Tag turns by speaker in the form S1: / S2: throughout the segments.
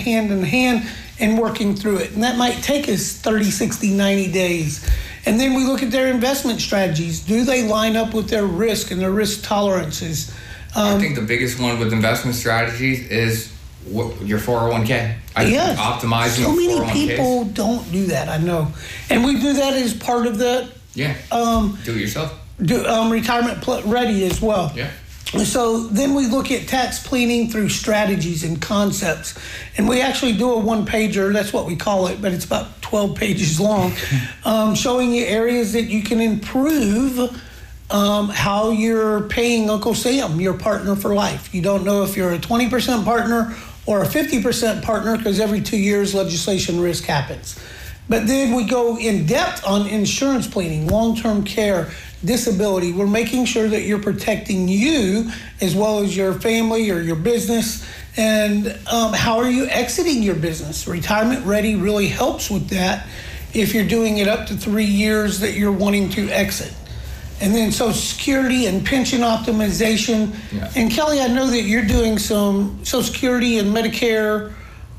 S1: hand in hand and working through it. And that might take us 30, 60, 90 days. And then we look at their investment strategies. Do they line up with their risk and their risk tolerances?
S2: I think the biggest one with investment strategies is your 401k.
S1: Yes.
S2: Optimizing
S1: so many
S2: 401ks.
S1: people don't do that, I know. And we do that as part of the
S2: do it yourself.
S1: Retirement Ready as well.
S2: Yeah.
S1: So then we look at tax planning through strategies and concepts. And we actually do a one-pager, that's what we call it, but it's about 12 pages long, showing you areas that you can improve how you're paying Uncle Sam, your partner for life. You don't know if you're a 20% partner or a 50% partner because every 2 years legislation risk happens. But then we go in depth on insurance planning, long-term care, disability. We're making sure that you're protecting you as well as your family or your business. And how are you exiting your business? Retirement Ready really helps with that if you're doing it up to 3 years that you're wanting to exit. And then Social Security and pension optimization.
S2: Yeah.
S1: And Kelly, I know that you're doing some Social Security and Medicare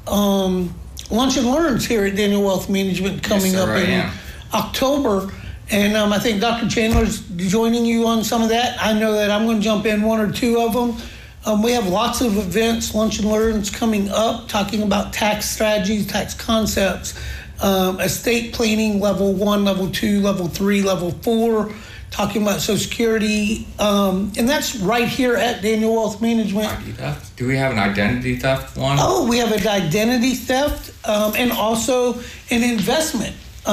S1: lunch and learns here at Daniel Wealth Management coming up in October. And I think Dr. Chandler's joining you on some of that. I know that I'm going to jump in one or two of them. We have lots of events, lunch and learns coming up, talking about tax strategies, tax concepts, estate planning, level 1, level 2, level 3, level 4, talking about Social Security. And that's right here at Daniel Wealth Management.
S2: Identity theft? Do we have an identity theft one?
S1: Oh, we have an identity theft and also an investment.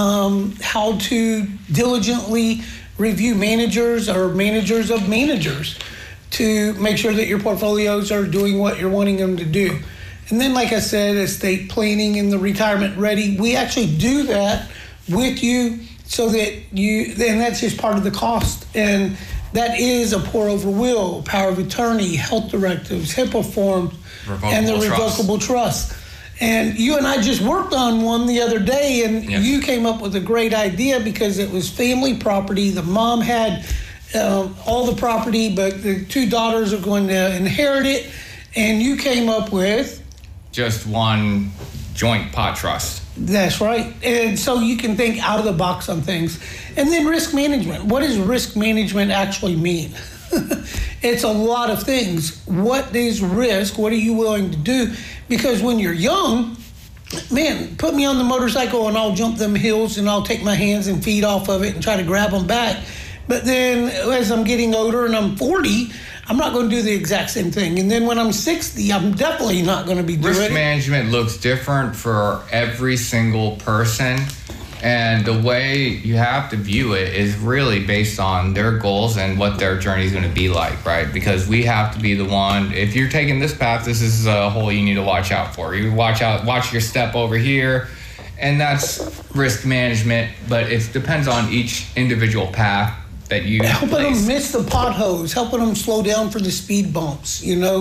S1: How to diligently review managers or managers of managers to make sure that your portfolios are doing what you're wanting them to do. And then, like I said, estate planning and the Retirement Ready, we actually do that with you so that and that's just part of the cost. And that is a pour over will, power of attorney, health directives, HIPAA forms, and the revocable trust. And you and I just worked on one the other day, and you came up with a great idea because it was family property. The mom had all the property, but the two daughters are going to inherit it. And you came up with
S2: just one joint pot trust.
S1: That's right. And so you can think out of the box on things. And then risk management. What does risk management actually mean? It's a lot of things. What is risk? What are you willing to do? Because when you're young, man, put me on the motorcycle and I'll jump them hills and I'll take my hands and feet off of it and try to grab them back. But then as I'm getting older and I'm 40, I'm not going to do the exact same thing. And then when I'm 60, I'm definitely not going to be doing it.
S2: Risk management looks different for every single person. And the way you have to view it is really based on their goals and what their journey is going to be like, right? Because we have to be the one, if you're taking this path, this is a hole you need to watch out for. You watch your step over here, and that's risk management, but it depends on each individual path that you
S1: helping them miss the potholes, helping them slow down for the speed bumps,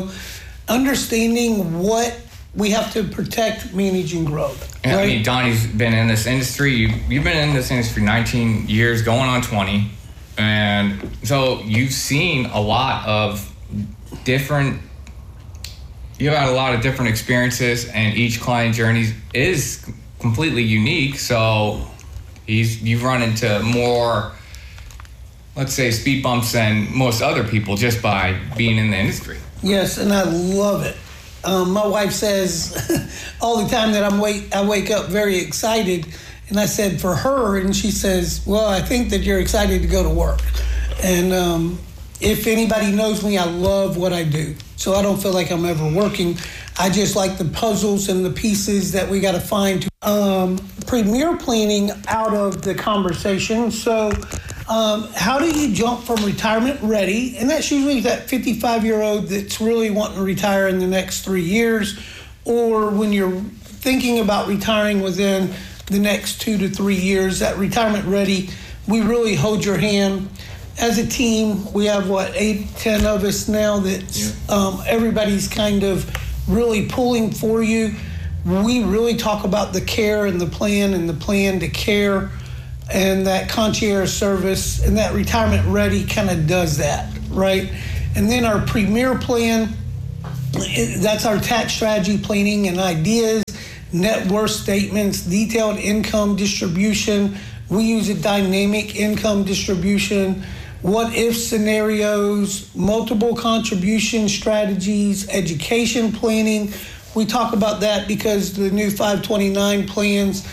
S1: understanding what we have to protect, manage, and grow.
S2: Right?
S1: I
S2: mean, Donnie's been in this industry. You've been in this industry 19 years, going on 20. And so you've seen a lot of different, you've had a lot of different experiences, and each client journey is completely unique. So you've run into more, let's say, speed bumps than most other people just by being in the industry.
S1: Yes, and I love it. My wife says all the time that I wake up very excited, and I said for her, and she says, well, I think that you're excited to go to work. And if anybody knows me, I love what I do. So I don't feel like I'm ever working. I just like the puzzles and the pieces that we got to find to premier planning out of the conversation. So how do you jump from retirement ready? And that's usually that 55-year-old that's really wanting to retire in the next 3 years, or when you're thinking about retiring within the next 2 to 3 years, that retirement ready, we really hold your hand. As a team, we have 8-10 of us now that everybody's kind of really pulling for you. We really talk about the care and the plan to care, and that concierge service, and that retirement ready kind of does that, right? And then our premier plan That's our tax strategy planning and ideas, net worth statements, detailed income distribution. We use a dynamic income distribution, what if scenarios, multiple contribution strategies, education planning. We talk about that because the new 529 plans,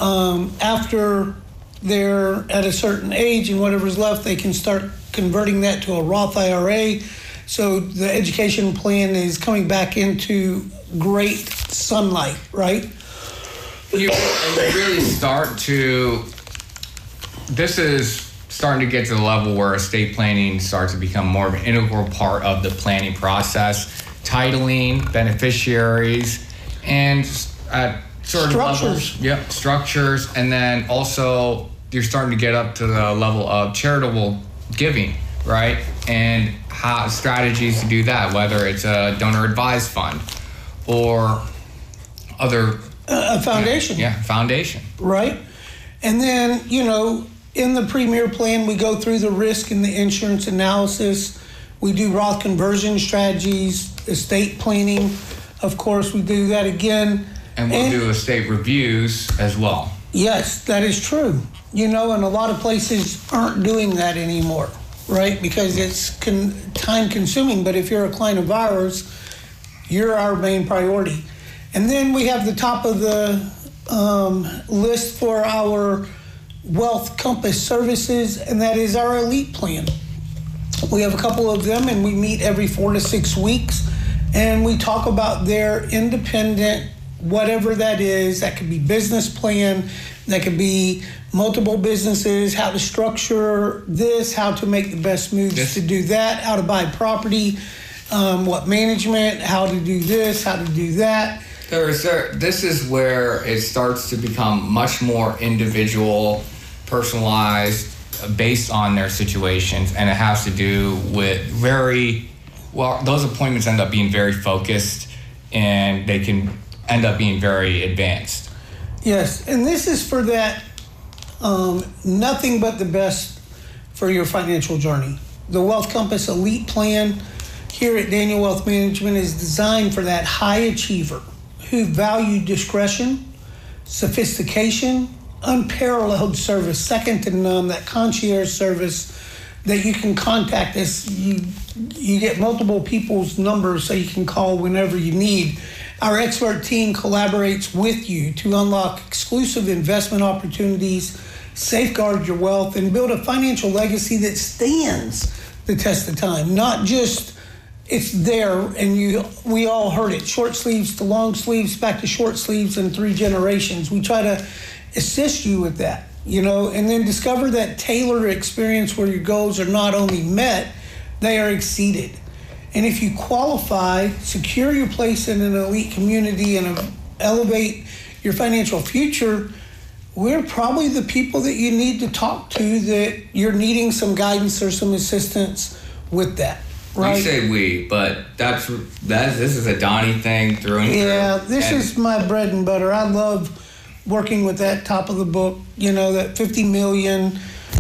S1: after they're at a certain age and whatever's left, they can start converting that to a Roth IRA. So the education plan is coming back into great sunlight, right?
S2: You really start to, this is starting to get to the level where estate planning starts to become more of an integral part of the planning process. Titling, beneficiaries, and at certain
S1: structures.
S2: Levels, structures, and then also you're starting to get up to the level of charitable giving, right? And how strategies to do that, whether it's a donor advised fund or other
S1: a foundation.
S2: Foundation.
S1: Right. And then, in the Premier plan, we go through the risk and the insurance analysis. We do Roth conversion strategies, estate planning. Of course, we do that again.
S2: And we'll do estate reviews as well.
S1: Yes, that is true. And a lot of places aren't doing that anymore, right? Because it's time consuming. But if you're a client of ours, you're our main priority. And then we have the top of the list for our Wealth Compass services, and that is our Elite plan. We have a couple of them, and we meet every 4 to 6 weeks, and we talk about their independent, whatever that is. That could be business plan, that could be multiple businesses, how to structure this, how to make the best moves to do that, how to buy property, what management, how to do this, how to do that.
S2: This is where it starts to become much more individual, personalized, based on their situations, and it has to do with those appointments end up being very focused, and they can end up being very advanced.
S1: Yes, and this is for that nothing but the best for your financial journey. The Wealth Compass Elite plan here at Daniel Wealth Management is designed for that high achiever who value discretion, sophistication, unparalleled service, second to none, that concierge service that you can contact us. You get multiple people's numbers so you can call whenever you need. Our expert team collaborates with you to unlock exclusive investment opportunities, safeguard your wealth, and build a financial legacy that stands the test of time. Not just it's there and we all heard it, short sleeves to long sleeves, back to short sleeves in 3 generations. We try to assist you with that, and then discover that tailored experience where your goals are not only met, they are exceeded. And if you qualify, secure your place in an elite community and elevate your financial future, we're probably the people that you need to talk to that you're needing some guidance or some assistance with that. Right?
S2: You say we, but this is a Donnie thing through and through.
S1: Yeah, this is my bread and butter. I love working with that top of the book, that 50 million,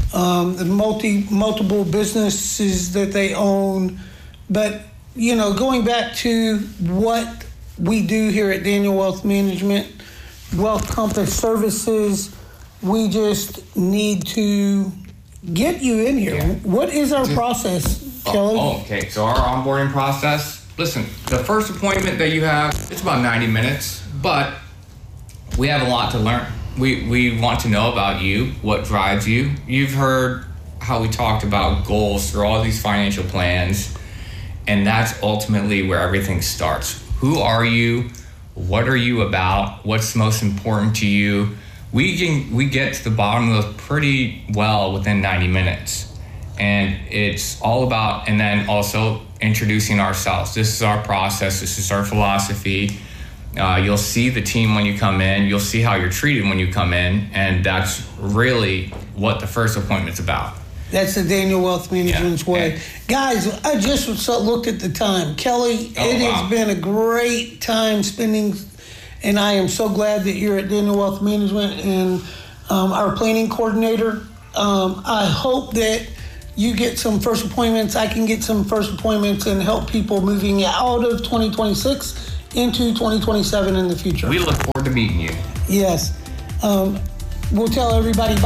S1: the multiple businesses that they own. But, going back to what we do here at Daniel Wealth Management, Wealth Compass Services, we just need to get you in here. Yeah. What is our process, Kelly?
S2: Okay. So our onboarding process, listen, the first appointment that you have, it's about 90 minutes, but we have a lot to learn. We want to know about you, what drives you. You've heard how we talked about goals through all these financial plans, and that's ultimately where everything starts. Who are you? What are you about? What's most important to you? We get to the bottom of those pretty well within 90 minutes. And it's all about, and then also introducing ourselves. This is our process. This is our philosophy. You'll see the team when you come in. You'll see how you're treated when you come in. And that's really what the first appointment's about.
S1: That's the Daniel Wealth Management's way. Guys, I just looked at the time. Kelly, has been a great time spending, and I am so glad that you're at Daniel Wealth Management and our planning coordinator. I hope that you get some first appointments, I can get some first appointments and help people moving out of 2026 into 2027 in the future.
S2: We look forward to meeting you.
S1: Yes. We'll tell everybody